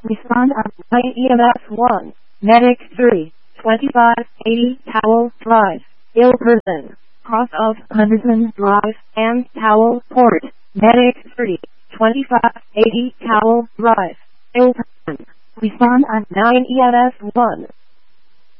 Respond on 9 EMS 1. Medic 3. 2580 Towel Drive. Ill person. Cross of Henderson Drive and Towel Port. Medic 3. 2580 Towel Drive. Ill person. Respond on 9 EMS 1.